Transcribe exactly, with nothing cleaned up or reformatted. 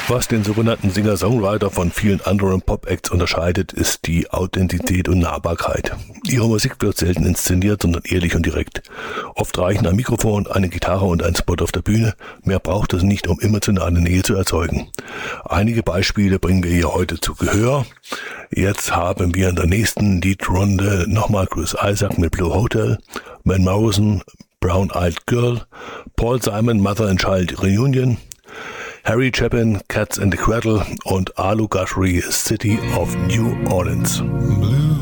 Was den sogenannten Singer-Songwriter von vielen anderen Pop-Acts unterscheidet, ist die Authentizität und Nahbarkeit. Ihre Musik wird selten inszeniert, sondern ehrlich und direkt. Oft reichen ein Mikrofon, eine Gitarre und ein Spot auf der Bühne. Mehr braucht es nicht, um emotionale Nähe zu erzeugen. Einige Beispiele bringen wir hier heute zu Gehör. Jetzt haben wir in der nächsten Liedrunde nochmal Chris Isaak mit Blue Hotel, Van Morrison, Brown Eyed Girl, Paul Simon, Mother and Child Reunion, Harry Chapin, Cats and the Cradle und Alu Guthrie, City of New Orleans. Blue